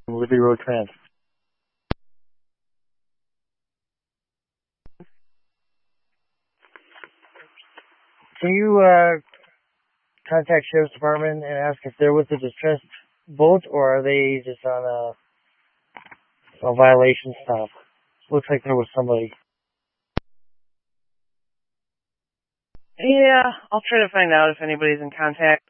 Liberty Road Transit. Can you contact Sheriff's Department and ask if they're with the distressed boat, or are they just on a violation stop? Looks like there was somebody. Yeah, I'll try to find out if anybody's in contact.